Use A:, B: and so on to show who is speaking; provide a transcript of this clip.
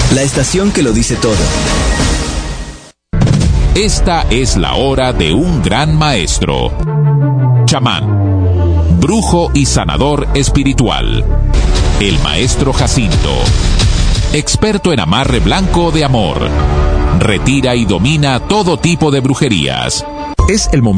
A: La estación que lo dice todo.
B: Esta es la hora de un gran maestro. Chamán, brujo y sanador espiritual. El maestro Jacinto. Experto en amarre blanco de amor. Retira y domina todo tipo de brujerías.
C: Es el momento